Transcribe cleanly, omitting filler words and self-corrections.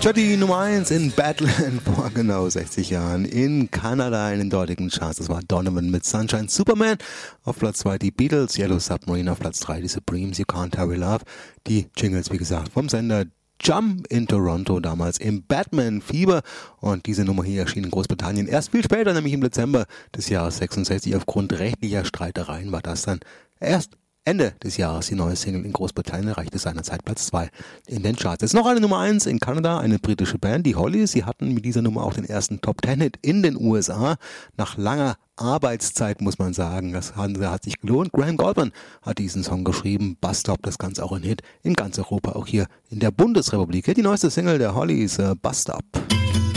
Die Nummer 1 in Badland vor genau 60 Jahren in Kanada in den dortigen Charts. Das war Donovan mit Sunshine Superman. Auf Platz 2 die Beatles, Yellow Submarine. Auf Platz 3 die Supremes, You Can't Hurry Love. Die Jingles, wie gesagt, vom Sender Jump in Toronto, damals im Batman-Fieber. Und diese Nummer hier erschien in Großbritannien erst viel später, nämlich im Dezember des Jahres 66. Aufgrund rechtlicher Streitereien war das dann erst Ende des Jahres die neue Single in Großbritannien, erreichte seinerzeit Platz 2 in den Charts. Jetzt noch eine Nummer 1 in Kanada, eine britische Band, die Hollies. Sie hatten mit dieser Nummer auch den ersten Top-10-Hit in den USA. Nach langer Arbeitszeit, muss man sagen. Das hat sich gelohnt. Graham Gouldman hat diesen Song geschrieben. Bus Stop, das Ganze auch ein Hit in ganz Europa, auch hier in der Bundesrepublik. Hier die neueste Single der Hollies, Bus Stop.